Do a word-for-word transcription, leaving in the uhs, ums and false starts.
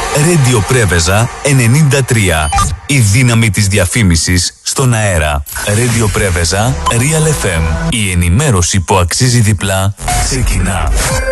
Radio Πρέβεζα ενενήντα τρία. Η δύναμη της διαφήμισης στον αέρα. Radio Πρέβεζα Real εφ εμ. Η ενημέρωση που αξίζει διπλά ξεκινά.